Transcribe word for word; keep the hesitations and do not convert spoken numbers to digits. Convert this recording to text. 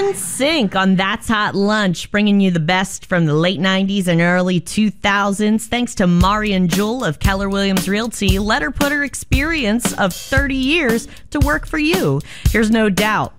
In Sync on That's Hot Lunch, bringing you the best from the late nineties and early two thousands. Thanks to Marian Jewell of Keller Williams Realty. Let her put her experience of thirty years to work for you. Here's No Doubt.